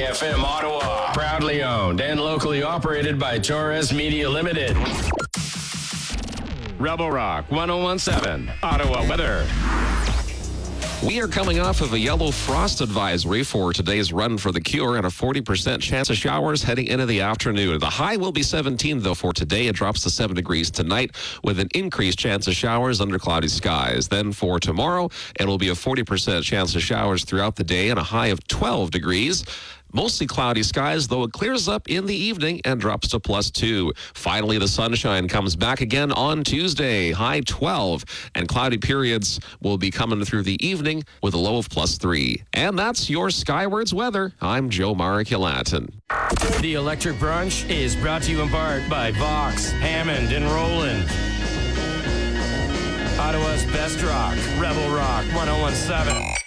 FM Ottawa. Proudly owned and locally operated by Torres Media Limited. Rebel Rock 1017, Ottawa weather. We are coming off of a yellow frost advisory for today's Run for the Cure and a 40% chance of showers heading into the afternoon. The high will be 17, though, for today. It drops to 7 degrees tonight with an increased chance of showers under cloudy skies. Then for tomorrow, it will be a 40% chance of showers throughout the day and a high of 12 degrees. Mostly cloudy skies, though it clears up in the evening and drops to +2. Finally, the sunshine comes back again on Tuesday, high 12, and cloudy periods will be coming through the evening with a low of +3. And that's your Skywards weather. I'm Joe Mariculatin. The Electric Brunch is brought to you in part by Vox, Hammond, and Roland. Ottawa's best rock, Rebel Rock 1017.